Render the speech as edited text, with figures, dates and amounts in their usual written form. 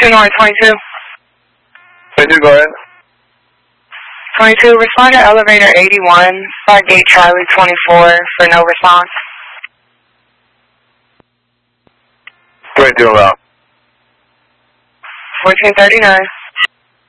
2 North 22. 22, go ahead. 22, respond to elevator 81, Stargate Charlie 24 for no response. 22 about. 1439.